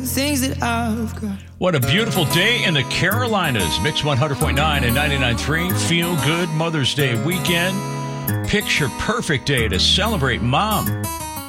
things that I've got. What a beautiful day in the Carolinas. Mix 100.9 and 99.3. Feel good Mother's Day weekend. Picture perfect day to celebrate Mom.